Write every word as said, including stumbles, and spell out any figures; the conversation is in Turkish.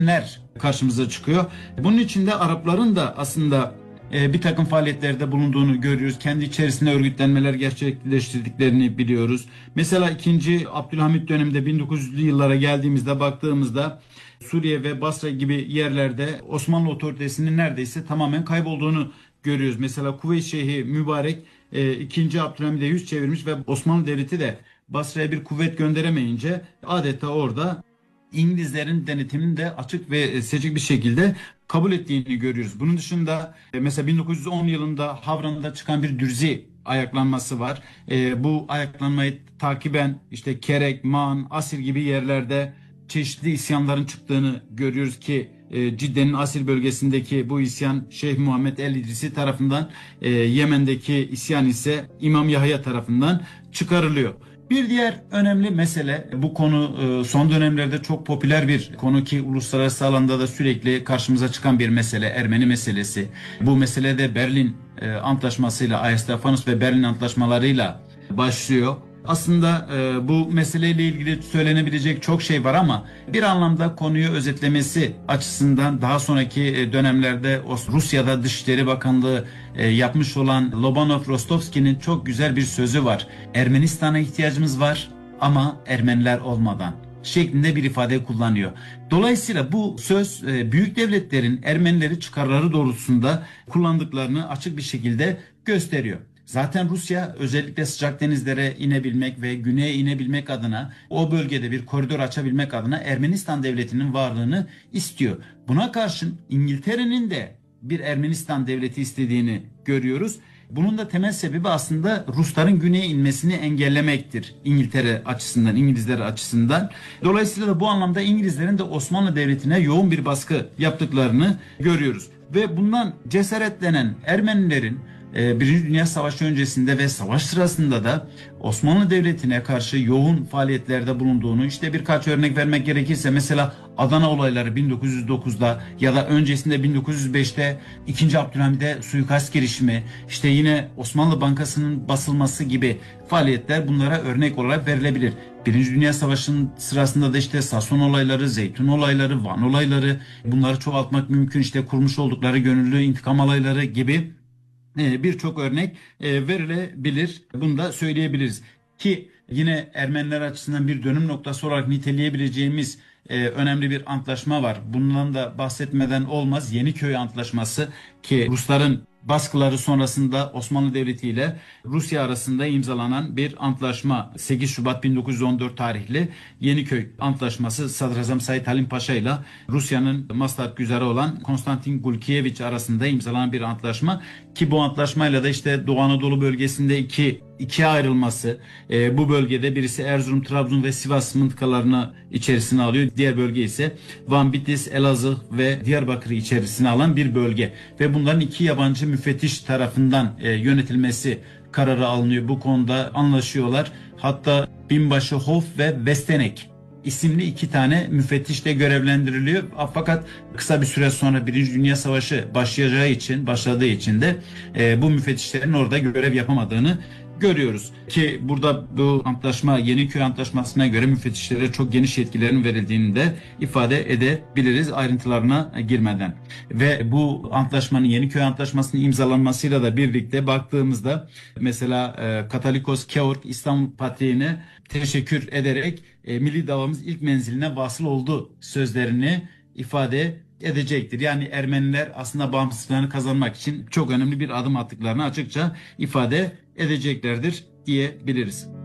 ler karşımıza çıkıyor. Bunun içinde Arapların da aslında e, bir takım faaliyetlerde bulunduğunu görüyoruz. Kendi içerisinde örgütlenmeler gerçekleştirdiklerini biliyoruz. Mesela ikinci Abdülhamit döneminde bin dokuz yüzlü yıllara geldiğimizde baktığımızda Suriye ve Basra gibi yerlerde Osmanlı otoritesinin neredeyse tamamen kaybolduğunu görüyoruz. Mesela Kuveyt Şeyhi Mübarek e, ikinci Abdülhamit'e yüz çevirmiş ve Osmanlı Devleti de Basra'ya bir kuvvet gönderemeyince adeta orada İngilizlerin denetimini de açık ve seçik bir şekilde kabul ettiğini görüyoruz. Bunun dışında e, mesela bin dokuz yüz on yılında Havran'da çıkan bir Dürzi ayaklanması var. E, bu ayaklanmayı takiben işte Kerek, Man, Asil gibi yerlerde çeşitli isyanların çıktığını görüyoruz ki e, Cidde'nin Asil bölgesindeki bu isyan Şeyh Muhammed El İdrisi tarafından, e, Yemen'deki isyan ise İmam Yahya tarafından çıkarılıyor. Bir diğer önemli mesele, bu konu e, son dönemlerde çok popüler bir konu ki uluslararası alanda da sürekli karşımıza çıkan bir mesele, Ermeni meselesi. Bu mesele de Berlin e, Antlaşması'yla, Ayasofya ve Berlin Antlaşmaları'yla başlıyor. Aslında e, bu meseleyle ilgili söylenebilecek çok şey var ama bir anlamda konuyu özetlemesi açısından daha sonraki e, dönemlerde Rusya'da Dışişleri Bakanlığı e, yapmış olan Lobanov Rostovski'nin çok güzel bir sözü var. Ermenistan'a ihtiyacımız var ama Ermeniler olmadan şeklinde bir ifade kullanıyor. Dolayısıyla bu söz e, büyük devletlerin Ermenileri çıkarları doğrultusunda kullandıklarını açık bir şekilde gösteriyor. Zaten Rusya özellikle sıcak denizlere inebilmek ve güneye inebilmek adına, o bölgede bir koridor açabilmek adına Ermenistan devletinin varlığını istiyor. Buna karşın İngiltere'nin de bir Ermenistan devleti istediğini görüyoruz. Bunun da temel sebebi aslında Rusların güneye inmesini engellemektir İngiltere açısından, İngilizler açısından. Dolayısıyla da bu anlamda İngilizlerin de Osmanlı Devleti'ne yoğun bir baskı yaptıklarını görüyoruz. Ve bundan cesaretlenen Ermenilerin Birinci Dünya Savaşı öncesinde ve savaş sırasında da Osmanlı Devleti'ne karşı yoğun faaliyetlerde bulunduğunu, işte birkaç örnek vermek gerekirse mesela Adana olayları bin dokuz yüz dokuzda ya da öncesinde bin dokuz yüz beşte ikinci Abdülhamit'e suikast girişimi, işte yine Osmanlı Bankası'nın basılması gibi faaliyetler bunlara örnek olarak verilebilir. Birinci Dünya Savaşı'nın sırasında da işte Sason olayları, Zeytun olayları, Van olayları, bunları çoğaltmak mümkün, işte kurmuş oldukları gönüllü intikam olayları gibi birçok örnek verilebilir. Bunu da söyleyebiliriz. Ki yine Ermeniler açısından bir dönüm noktası olarak niteleyebileceğimiz önemli bir antlaşma var. Bundan da bahsetmeden olmaz. Yeniköy Antlaşması ki Rusların baskıları sonrasında Osmanlı Devleti ile Rusya arasında imzalanan bir antlaşma. sekiz Şubat bin dokuz yüz on dört tarihli Yeniköy Antlaşması, Sadrazam Said Halim Paşa ile Rusya'nın maslahatgüzarı olan Konstantin Gulkievich arasında imzalanan bir antlaşma ki bu antlaşmayla da işte Doğu Anadolu bölgesinde iki ikiye ayrılması, e, bu bölgede birisi Erzurum, Trabzon ve Sivas mıntıkalarını içerisine alıyor. Diğer bölge ise Van, Bitlis, Elazığ ve Diyarbakır'ı içerisine alan bir bölge ve bunların iki yabancı müfettiş tarafından e, yönetilmesi kararı alınıyor. Bu konuda anlaşıyorlar. Hatta Binbaşı Hof ve Vestenek isimli iki tane müfettiş de görevlendiriliyor. Fakat kısa bir süre sonra Birinci Dünya Savaşı başlayacağı için, başladığı için de e, bu müfettişlerin orada görev yapamadığını görüyoruz. Ki burada bu antlaşma, Yeniköy Antlaşması'na göre müfettişlere çok geniş yetkilerin verildiğini de ifade edebiliriz ayrıntılarına girmeden. Ve bu antlaşmanın, Yeniköy Antlaşması'nın imzalanmasıyla da birlikte baktığımızda mesela e, Katolikos Keork İstanbul Patriği'ne teşekkür ederek e, milli davamız ilk menziline vasıl oldu sözlerini ifade edecektir. Yani Ermeniler aslında bağımsızlığını kazanmak için çok önemli bir adım attıklarını açıkça ifade edeceklerdir diyebiliriz.